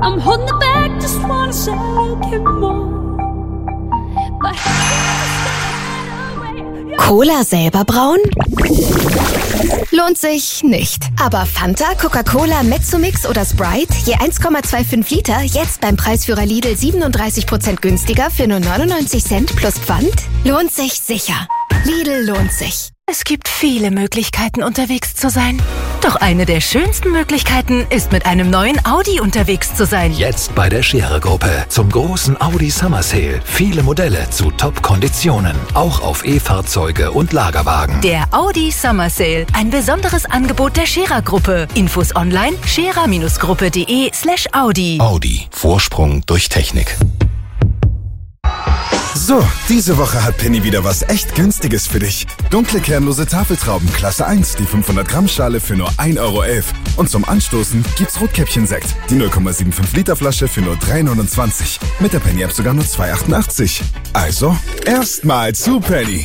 I'm holding it back, just wanna say it more. Cola selber brauen? Lohnt sich nicht. Aber Fanta, Coca-Cola, Mezzomix oder Sprite, je 1,25 Liter, jetzt beim Preisführer Lidl 37% günstiger für nur 99 Cent plus Pfand? Lohnt sich sicher. Lidl lohnt sich. Es gibt viele Möglichkeiten, unterwegs zu sein. Doch eine der schönsten Möglichkeiten ist, mit einem neuen Audi unterwegs zu sein. Jetzt bei der Scherer-Gruppe zum großen Audi Summer Sale. Viele Modelle zu Top-Konditionen. Auch auf E-Fahrzeuge und Lagerwagen. Der Audi Summer Sale. Ein besonderes Angebot der Scherer-Gruppe. Infos online scherer-gruppe.de/Audi. Audi. Vorsprung durch Technik. So, diese Woche hat Penny wieder was echt Günstiges für dich. Dunkle kernlose Tafeltrauben Klasse 1, die 500 Gramm Schale für nur 1,11 €. Und zum Anstoßen gibt's Rotkäppchen-Sekt, die 0,75 Liter Flasche für nur 3,29 €. Mit der Penny-App sogar nur 2,88 €. Also, erstmal zu Penny.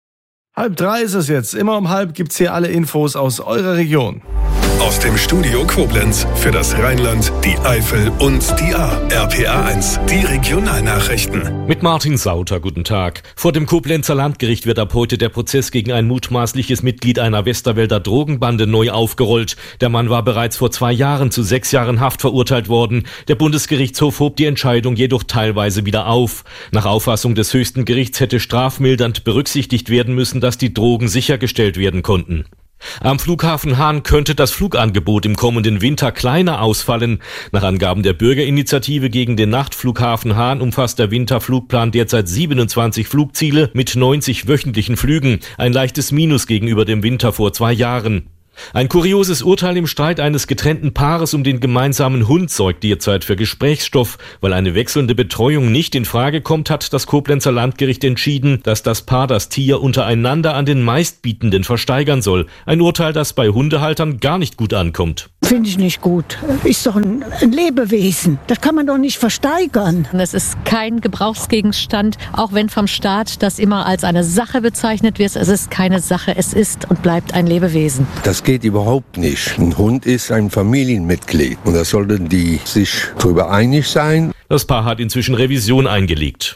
2:30 ist es jetzt. Immer um 2:30 gibt's hier alle Infos aus eurer Region. Aus dem Studio Koblenz für das Rheinland, die Eifel und die Ahr. RPA 1, die Regionalnachrichten. Mit Martin Sauter, guten Tag. Vor dem Koblenzer Landgericht wird ab heute der Prozess gegen ein mutmaßliches Mitglied einer Westerwälder Drogenbande neu aufgerollt. Der Mann war bereits vor 2 Jahren zu 6 Jahren Haft verurteilt worden. Der Bundesgerichtshof hob die Entscheidung jedoch teilweise wieder auf. Nach Auffassung des höchsten Gerichts hätte strafmildernd berücksichtigt werden müssen, dass die Drogen sichergestellt werden konnten. Am Flughafen Hahn könnte das Flugangebot im kommenden Winter kleiner ausfallen. Nach Angaben der Bürgerinitiative gegen den Nachtflughafen Hahn umfasst der Winterflugplan derzeit 27 Flugziele mit 90 wöchentlichen Flügen. Ein leichtes Minus gegenüber dem Winter vor 2 Jahren. Ein kurioses Urteil im Streit eines getrennten Paares um den gemeinsamen Hund sorgt derzeit für Gesprächsstoff. Weil eine wechselnde Betreuung nicht in Frage kommt, hat das Koblenzer Landgericht entschieden, dass das Paar das Tier untereinander an den Meistbietenden versteigern soll. Ein Urteil, das bei Hundehaltern gar nicht gut ankommt. Finde ich nicht gut. Ist doch ein Lebewesen. Das kann man doch nicht versteigern. Es ist kein Gebrauchsgegenstand, auch wenn vom Staat das immer als eine Sache bezeichnet wird. Es ist keine Sache, es ist und bleibt ein Lebewesen. Das geht überhaupt nicht. Ein Hund ist ein Familienmitglied und da sollten die sich darüber einig sein. Das Paar hat inzwischen Revision eingelegt.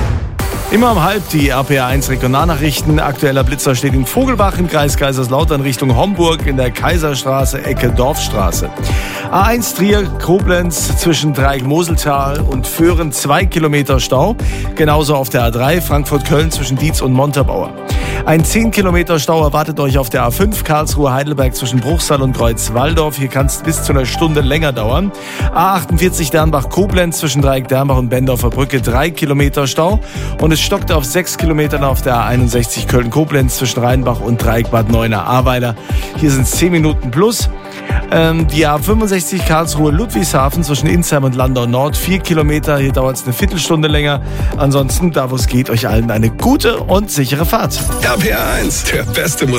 Immer um 2:30 die RPA 1 Regionalnachrichten. Aktueller Blitzer steht in Vogelbach im Kreis Kaiserslautern Richtung Homburg in der Kaiserstraße, Ecke Dorfstraße. A1 Trier, Koblenz zwischen Dreieck-Moseltal und Föhren 2 Kilometer Stau. Genauso auf der A3 Frankfurt-Köln zwischen Dietz und Montabaur. Ein 10 Kilometer Stau erwartet euch auf der A5 Karlsruhe-Heidelberg zwischen Bruchsal und Kreuzwaldorf. Hier kann es bis zu einer Stunde länger dauern. A48 Dernbach-Koblenz zwischen Dreieck-Dernbach und Bendorfer Brücke 3 Kilometer Stau. Und es stockt auf 6 Kilometern auf der A61 Köln-Koblenz zwischen Rheinbach und Dreieck-Bad Neuenahr-Ahrweiler. Hier sind es 10 Minuten plus. Die A65 Karlsruhe-Ludwigshafen zwischen Insheim und Landau Nord 4 Kilometer. Hier dauert es eine Viertelstunde länger. Ansonsten, da wo es geht, euch allen eine gute und sichere Fahrt. RPA 1, der beste Musik.